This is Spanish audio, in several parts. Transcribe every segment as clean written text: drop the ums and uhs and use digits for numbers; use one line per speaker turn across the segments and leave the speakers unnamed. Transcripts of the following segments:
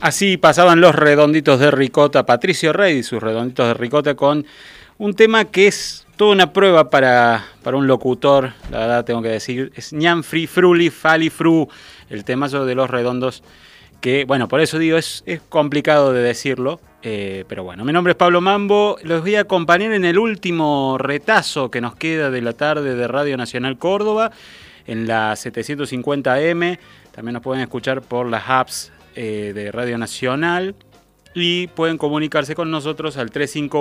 Así pasaban los redonditos de ricota, Patricio Rey y sus redonditos de ricota, con un tema que es toda una prueba para un locutor, la verdad tengo que decir, es ñan fri fruli fali fru, el temazo de los redondos, que bueno, por eso digo, es complicado de decirlo, pero bueno, mi nombre es Pablo Mambo, los voy a acompañar en el último retazo que nos queda de la tarde de Radio Nacional Córdoba, en la 750M, también nos pueden escuchar por las apps de Radio Nacional y pueden comunicarse con nosotros al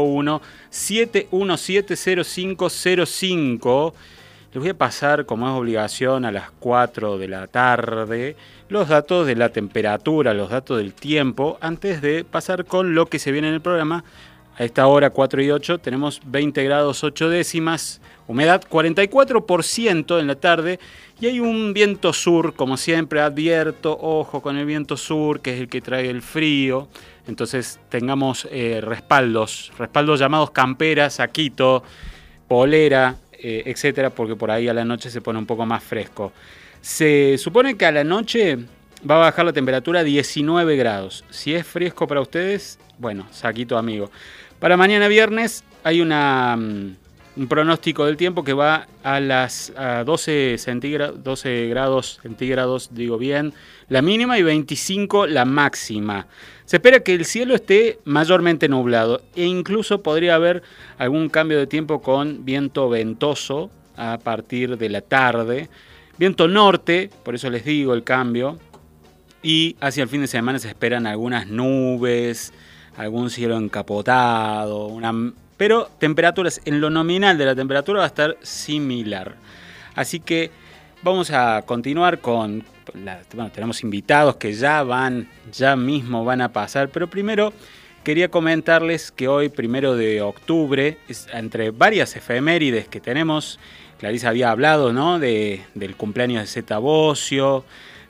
351-717-0505. Les voy a pasar, como es obligación, a las 4 de la tarde los datos de la temperatura, los datos del tiempo, antes de pasar con lo que se viene en el programa. A esta hora, 4 y 8, tenemos 20 grados 8 décimas, humedad 44% en la tarde y hay un viento sur, como siempre advierto, ojo con el viento sur, que es el que trae el frío. Entonces tengamos respaldos llamados campera, saquito, polera, etcétera, porque por ahí a la noche se pone un poco más fresco. Se supone que a la noche va a bajar la temperatura a 19 grados. Si es fresco para ustedes, bueno, saquito amigo. Para mañana viernes hay un pronóstico del tiempo que va a 12 grados centígrados, digo bien, la mínima, y 25 la máxima. Se espera que el cielo esté mayormente nublado e incluso podría haber algún cambio de tiempo con viento ventoso a partir de la tarde. Viento norte, por eso les digo el cambio. Y hacia el fin de semana se esperan algunas nubes, algún cielo encapotado, pero temperaturas, en lo nominal de la temperatura va a estar similar. Así que vamos a continuar con tenemos invitados que ya mismo van a pasar, pero primero quería comentarles que hoy, 1 de octubre, entre varias efemérides que tenemos, Clarisa había hablado, ¿no?, del cumpleaños de Zeta Bosio,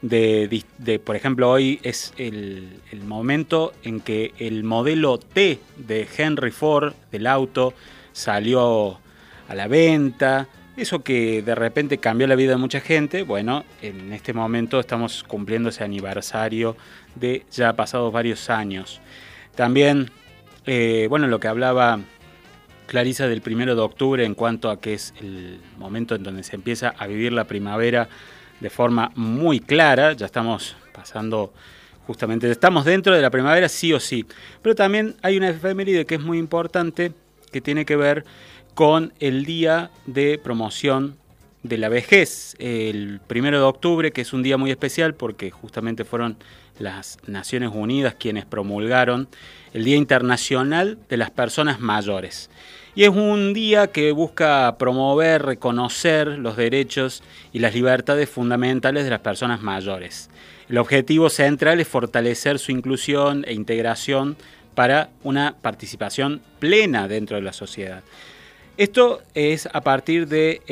por ejemplo, hoy es el momento en que el modelo T de Henry Ford del auto salió a la venta. Eso que de repente cambió la vida de mucha gente. Bueno, en este momento estamos cumpliendo ese aniversario de ya pasados varios años. También, lo que hablaba Clarisa del 1 de octubre en cuanto a que es el momento en donde se empieza a vivir la primavera de forma muy clara. Ya estamos pasando, justamente, estamos dentro de la primavera sí o sí. Pero también hay una efeméride que es muy importante, que tiene que ver con el Día de Promoción de la Vejez, el 1 de octubre, que es un día muy especial porque justamente fueron las Naciones Unidas quienes promulgaron el Día Internacional de las Personas Mayores. Y es un día que busca promover, reconocer los derechos y las libertades fundamentales de las personas mayores. El objetivo central es fortalecer su inclusión e integración para una participación plena dentro de la sociedad. Esto es a partir de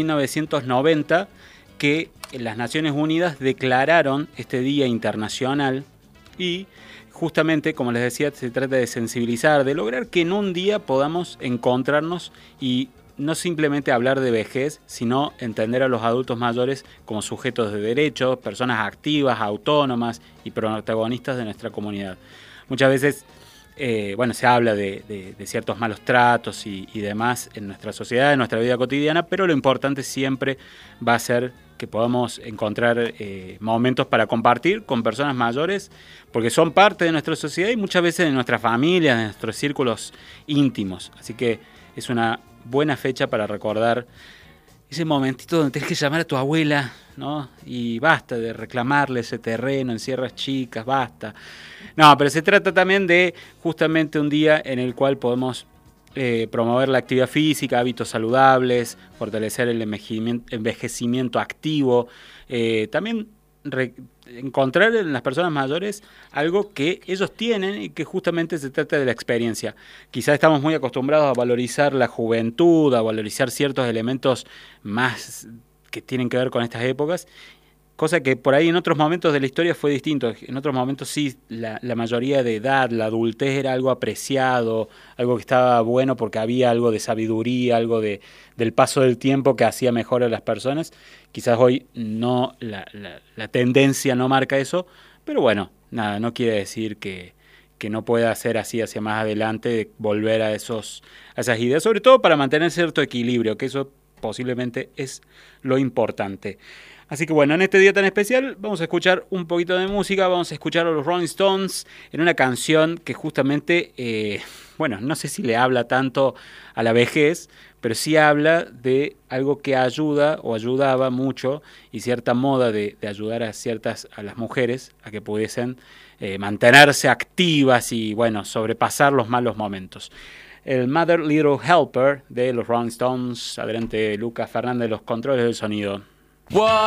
1990 que las Naciones Unidas declararon este Día Internacional y justamente, como les decía, se trata de sensibilizar, de lograr que en un día podamos encontrarnos y no simplemente hablar de vejez, sino entender a los adultos mayores como sujetos de derechos, personas activas, autónomas y protagonistas de nuestra comunidad. Muchas veces se habla de ciertos malos tratos y demás en nuestra sociedad, en nuestra vida cotidiana, pero lo importante siempre va a ser que podamos encontrar momentos para compartir con personas mayores, porque son parte de nuestra sociedad y muchas veces de nuestra familia, de nuestros círculos íntimos. Así que es una buena fecha para recordar ese momentito donde tenés que llamar a tu abuela, ¿no? Y basta de reclamarle ese terreno en Sierras Chicas, basta. No, pero se trata también de justamente un día en el cual podemos promover la actividad física, hábitos saludables, fortalecer el envejecimiento activo, también encontrar en las personas mayores algo que ellos tienen y que justamente se trata de la experiencia. Quizás estamos muy acostumbrados a valorizar la juventud, a valorizar ciertos elementos más que tienen que ver con estas épocas, cosa que por ahí en otros momentos de la historia fue distinto. En otros momentos sí, la mayoría de edad, la adultez era algo apreciado, algo que estaba bueno porque había algo de sabiduría, algo del paso del tiempo que hacía mejor a las personas. Quizás hoy no, la tendencia no marca eso, pero bueno, nada, no quiere decir que no pueda ser así hacia más adelante, de volver a esas ideas, sobre todo para mantener cierto equilibrio, que eso posiblemente es lo importante. Así que bueno, en este día tan especial vamos a escuchar un poquito de música, vamos a escuchar a los Rolling Stones en una canción que justamente, bueno, no sé si le habla tanto a la vejez, pero sí habla de algo que ayuda o ayudaba mucho, y cierta moda de ayudar a las mujeres a que pudiesen mantenerse activas y bueno, sobrepasar los malos momentos. El Mother Little Helper de los Rolling Stones, adelante Lucas Fernández, los controles del sonido.